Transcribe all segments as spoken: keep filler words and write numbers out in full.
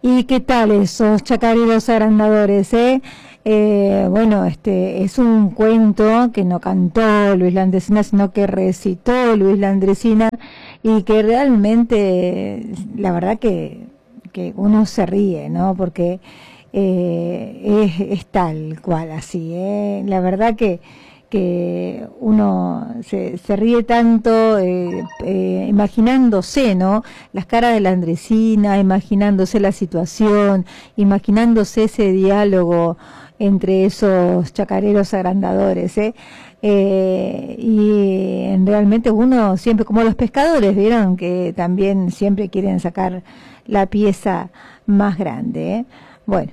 ¿Y qué tal esos chacareros agrandadores, eh? Eh, bueno, este es un cuento que no cantó Luis Landresina, sino que recitó Luis Landresina, y que realmente, la verdad que, que uno se ríe, ¿no? Porque eh, es, es tal cual así, ¿eh? La verdad que que uno se, se ríe tanto eh, eh, imaginándose, ¿no?, las caras de Landresina, imaginándose la situación, imaginándose ese diálogo entre esos chacareros agrandadores, ¿eh? Eh, y realmente uno siempre, como los pescadores, vieron que también siempre quieren sacar la pieza más grande, ¿eh? Bueno.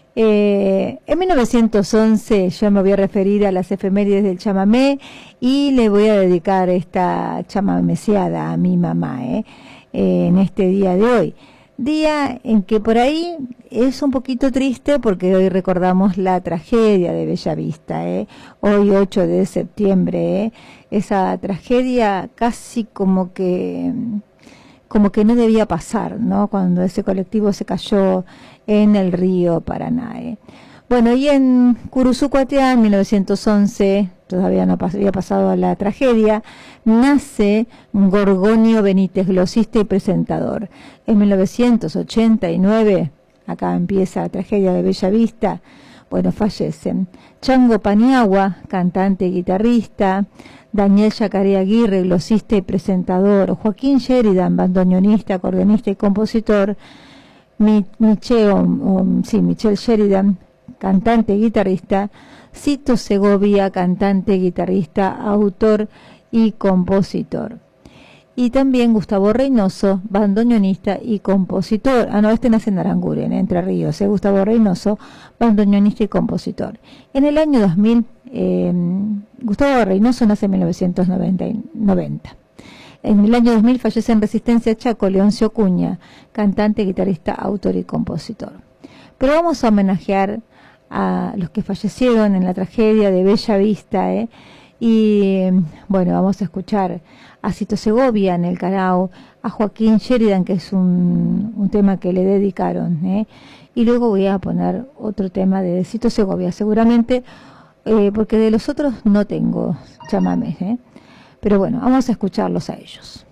Eh, en mil novecientos once yo me voy a referir a las efemérides del chamamé y le voy a dedicar esta chamameceada a mi mamá, ¿eh? Eh, en este día de hoy. Día en que por ahí es un poquito triste porque hoy recordamos la tragedia de Bellavista, ¿eh? Hoy ocho de septiembre, ¿eh? Esa tragedia casi como que... como que no debía pasar, ¿no?, cuando ese colectivo se cayó en el río Paraná. ¿eh? Bueno, y en Curuzucuatiá, en mil novecientos once, todavía no pas- había pasado la tragedia, nace Gorgonio Benítez, glosista y presentador. En mil novecientos ochenta y nueve, acá empieza la tragedia de Bellavista, bueno, fallecen Chango Paniagua, cantante y guitarrista; Daniel Yacaré Aguirre, glosista y presentador; Joaquín Sheridan, bandoneonista, acordeonista y compositor; Mi, Michelle, um, sí, Michelle Sheridan, cantante y guitarrista; Cito Segovia, cantante, guitarrista, autor y compositor. Y también Gustavo Reynoso, bandoneonista y compositor. Ah, no, este nace en Aranguren, en Entre Ríos. ¿eh? Gustavo Reynoso, bandoneonista y compositor. En el año dos mil, eh, Gustavo Reynoso nace en mil novecientos noventa. En el año dos mil fallece en Resistencia Chaco Leoncio Cuña, cantante, guitarrista, autor y compositor. Pero vamos a homenajear a los que fallecieron en la tragedia de Bellavista, ¿eh? Y bueno, vamos a escuchar a Cito Segovia en el Carao, a Joaquín Sheridan, que es un, un tema que le dedicaron, ¿eh? Y luego voy a poner otro tema de Cito Segovia, seguramente, eh, porque de los otros no tengo chamamés, ¿eh? Pero bueno, vamos a escucharlos a ellos.